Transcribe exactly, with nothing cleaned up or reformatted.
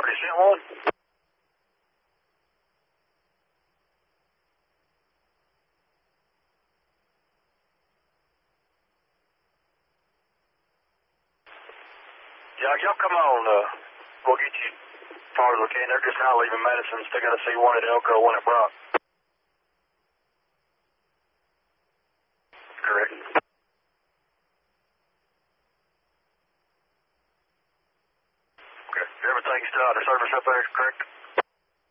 already sent one? Yeah, y'all come on. Uh, we'll get you as far as we can. They're just now leaving Madison. Still got to see one at Elko, one at Brock. Correct. Okay. Everything's still out of service up there, correct?